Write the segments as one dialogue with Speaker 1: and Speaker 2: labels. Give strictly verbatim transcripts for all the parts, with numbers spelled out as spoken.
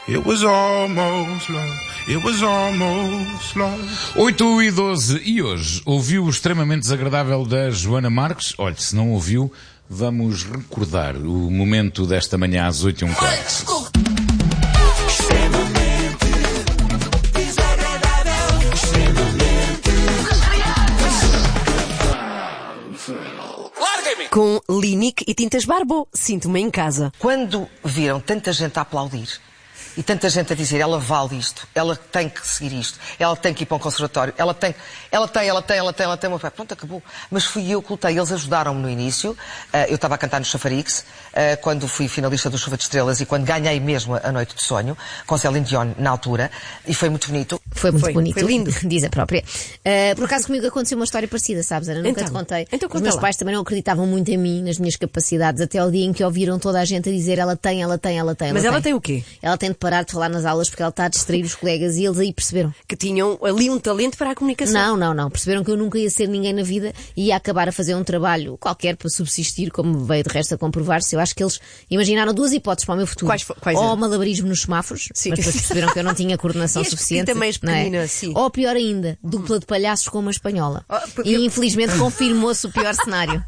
Speaker 1: It was almost love. It was almost love.
Speaker 2: oito e doze. E hoje ouviu o extremamente desagradável da Joana Marques? Olha, se não ouviu, vamos recordar o momento desta manhã às oito e um quarto.
Speaker 3: Com Linique e Tintas Barbot, sinto-me em casa.
Speaker 4: Quando viram tanta gente a aplaudir e tanta gente a dizer ela vale isto, ela tem que seguir isto, ela tem que ir para um conservatório, ela tem, ela tem, ela tem, ela tem, ela tem, pronto, acabou. Mas fui eu que lutei, eles ajudaram-me no início, uh, eu estava a cantar no Chafarix, uh, quando fui finalista do Chuva de Estrelas e quando ganhei mesmo a Noite de Sonho, com Céline Dion na altura, e foi muito bonito.
Speaker 5: Foi muito
Speaker 3: Foi,
Speaker 5: bonito,
Speaker 3: foi lindo,
Speaker 5: diz a própria. Uh, por acaso comigo aconteceu uma história parecida, sabes, Ana? Nunca
Speaker 3: Então,
Speaker 5: te contei.
Speaker 3: então
Speaker 5: Os
Speaker 3: conta
Speaker 5: meus
Speaker 3: lá.
Speaker 5: pais também não acreditavam muito em mim, nas minhas capacidades, até ao dia em que ouviram toda a gente a dizer ela tem, ela tem, ela tem.
Speaker 3: Mas ela tem o quê?
Speaker 5: Ela tem de parar de falar nas aulas porque ela está a distrair os colegas e eles aí perceberam.
Speaker 3: Que tinham ali um talento para a comunicação.
Speaker 5: Não, não, não. Perceberam que eu nunca ia ser ninguém na vida e ia acabar a fazer um trabalho qualquer para subsistir, como veio de resto a comprovar-se. Eu acho que eles imaginaram duas hipóteses para o meu futuro.
Speaker 3: Quais fo- quais
Speaker 5: ou
Speaker 3: eram?
Speaker 5: malabarismo nos semáforos,
Speaker 3: Sim.
Speaker 5: mas depois perceberam que eu não tinha coordenação
Speaker 3: E és
Speaker 5: suficiente.
Speaker 3: pequenita, mais
Speaker 5: não é?
Speaker 3: pequenina, sim.
Speaker 5: Ou pior ainda, dupla de palhaços com uma espanhola.
Speaker 3: Oh, porque
Speaker 5: E
Speaker 3: eu-
Speaker 5: infelizmente confirmou-se o pior cenário.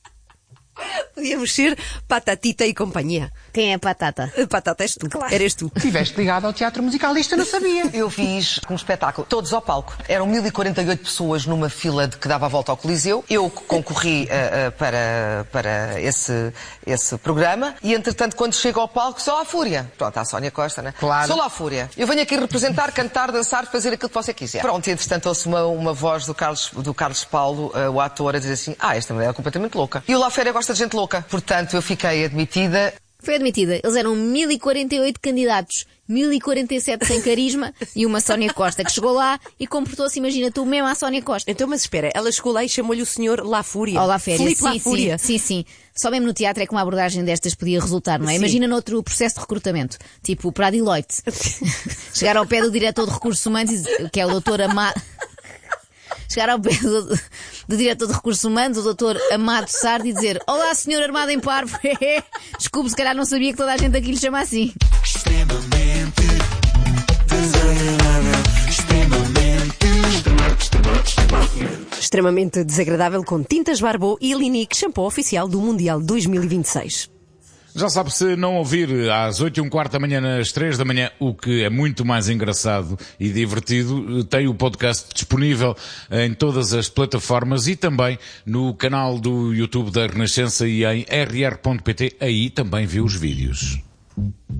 Speaker 3: Podíamos ser Patatita e companhia.
Speaker 5: Quem é a Patata?
Speaker 3: A Patata és tu, eres tu.
Speaker 6: Estiveste ligado ao teatro musical, isto eu não sabia.
Speaker 4: Eu fiz um espetáculo, todos ao palco. Eram mil e quarenta e oito pessoas numa fila de que dava a volta ao Coliseu. Eu concorri uh, uh, para, para esse, esse programa e, entretanto, quando chego ao palco, sou a Fúria. Pronto, a Sónia Costa, né?
Speaker 6: Claro.
Speaker 4: Sou lá a Fúria. Eu venho aqui representar, cantar, dançar, fazer aquilo que você quiser. Pronto, e, entretanto, ouço uma, uma voz do Carlos, do Carlos Paulo, uh, o ator, a dizer assim, ah, esta mulher é completamente louca. E o La Féria gosta de gente louca. Portanto, eu fiquei admitida.
Speaker 5: Foi admitida. Eles eram mil e quarenta e oito candidatos, mil e quarenta e sete sem carisma e uma Sónia Costa que chegou lá e comportou-se, imagina tu, mesmo à Sónia Costa.
Speaker 3: Então, mas espera, ela chegou lá e chamou-lhe o senhor La Fúria.
Speaker 5: Olá, Féria.
Speaker 3: Filipe
Speaker 5: Sim,
Speaker 3: La Fúria.
Speaker 5: sim, sim, sim. Só mesmo no teatro é que uma abordagem destas podia resultar, não é?
Speaker 3: Sim.
Speaker 5: Imagina noutro processo de recrutamento, tipo para a Deloitte. Chegar ao pé do diretor de recursos humanos, e dizer- que é o doutor Amado... Chegar ao pé do, do diretor de recursos humanos, o doutor Amado Sardi, e dizer: olá, senhor armado em parvo. Desculpe, se calhar não sabia que toda a gente aqui lhe chama assim.
Speaker 1: Extremamente desagradável. Extremamente.
Speaker 3: Extremamente desagradável com Tintas Barbot e Linique, shampoo oficial do Mundial dois mil e vinte e seis.
Speaker 2: Já sabe, se não ouvir às oito e um quarto da manhã, nas três da manhã, o que é muito mais engraçado e divertido, tem o podcast disponível em todas as plataformas e também no canal do YouTube da Renascença e em r r ponto p t. Aí também viu os vídeos.